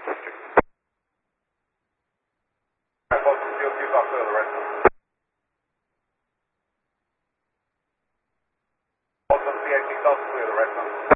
Boston Field 2, talk to the rest. Boston CIC, talk to the rest.